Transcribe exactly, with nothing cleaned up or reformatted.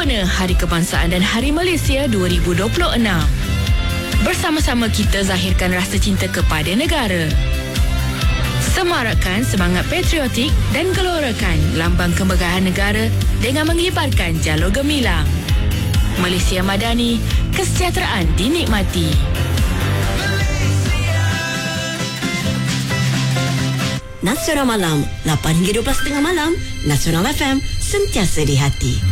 sempena Hari Kebangsaan dan Hari Malaysia dua ribu dua puluh enam. Bersama-sama kita zahirkan rasa cinta kepada negara. Semarakkan semangat patriotik dan gelorakan lambang kemegahan negara dengan mengibarkan jalur gemilang. Malaysia Madani, kesejahteraan dinikmati. Nasional Malam, lapan hingga dua belas tiga puluh malam. Nasional F M, sentiasa di hati.